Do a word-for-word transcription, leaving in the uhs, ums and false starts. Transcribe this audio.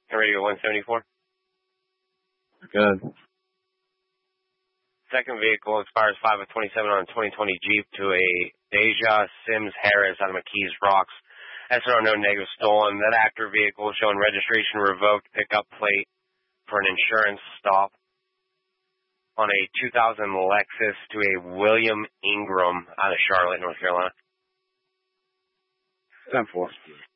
Radio one seventy-four. Good. Second vehicle expires five of twenty-seven on a twenty twenty Jeep to a Deja Sims Harris out of McKees Rocks. S R O no negative stolen. That actor vehicle showing registration revoked, pickup plate for an insurance stop on a two thousand Lexus to a William Ingram out of Charlotte, North Carolina. ten four.